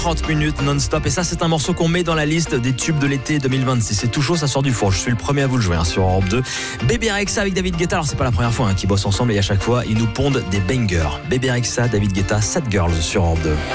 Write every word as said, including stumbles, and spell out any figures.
trente minutes non-stop, et ça c'est un morceau qu'on met dans la liste des tubes de l'été deux mille vingt-six. C'est tout chaud, ça sort du four, je suis le premier à vous le jouer hein, sur Europe deux. Bébé Rexha avec David Guetta, alors c'est pas la première fois hein, qu'ils bossent ensemble et à chaque fois ils nous pondent des bangers. Bébé Rexha, David Guetta, Sad Girls sur Europe deux.